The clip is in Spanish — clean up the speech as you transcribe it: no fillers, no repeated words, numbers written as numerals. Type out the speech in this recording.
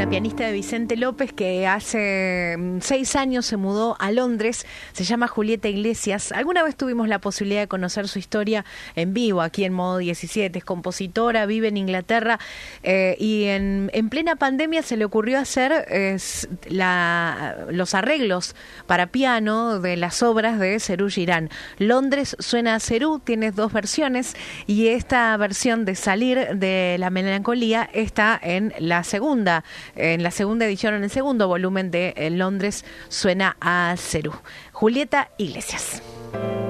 una pianista de Vicente López que hace 6 años se mudó a Londres. Se llama Julieta Iglesias. Alguna vez tuvimos la posibilidad de conocer su historia en vivo, aquí en Modo 17. Es compositora, vive en Inglaterra y en plena pandemia se le ocurrió hacer los arreglos para piano de las obras de Serú Girán. Londres suena a Serú, tiene 2 versiones y esta versión de Salir de la melancolía está en la segunda edición, en el segundo volumen de Londres suena a Serú. Julieta Iglesias.